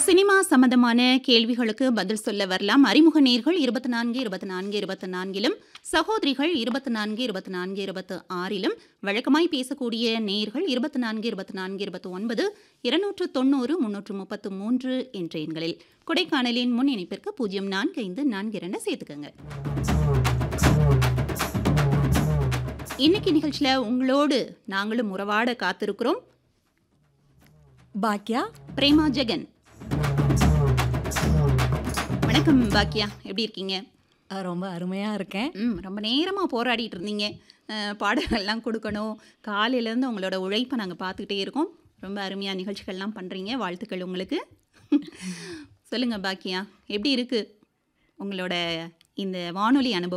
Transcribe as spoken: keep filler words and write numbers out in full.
Cinema சம்பந்தமான கேள்விகளுக்கு பதில் சொல்ல வரலாம். அறிமுக நேர்கள் இருபத்தி நான்கு இருபத்தி நான்கு இருபத்தி நான்கிலும், சகோதரிகள் இருபத்தி நான்கு இருபத்தி நான்கு இருபத்தி ஆறிலும், வழக்கமாய் பேசக்கூடிய நேர்கள் இருபத்தி நான்கு இருபத்தி நான்கு இருபத்தி ஒன்பது இருநூற்று தொண்ணூறு முன்னூற்று முப்பத்து மூன்று என்ற எண்களில். கொடைக்கானலின் முன் இணைப்பிற்கு பூஜ்ஜியம் நான்கு ஐந்து நான்கு இரண்டு சேர்த்துக்கங்க. இன்னைக்கு நிகழ்ச்சியில உங்களோடு நாங்களும் உறவாட காத்திருக்கிறோம். பாக்கியா, பிரேமா ஜெகன். வணக்கம் பாக்கியா, எப்படி இருக்கீங்க? அஹ் ரொம்ப அருமையா இருக்கேன். ம் ரொம்ப நேரமாக போராடிட்டு இருந்தீங்க. அஹ், பாடல்கள்லாம் கொடுக்கணும். காலையிலேருந்து உங்களோட உழைப்பை நாங்கள் பார்த்துக்கிட்டே இருக்கோம். ரொம்ப அருமையாக நிகழ்ச்சிகள்லாம் பண்ணுறீங்க. வாழ்த்துக்கள் உங்களுக்கு. சொல்லுங்கள் பாக்கியா, எப்படி இருக்குது உங்களோட இந்த வானொலி அனுபவம்?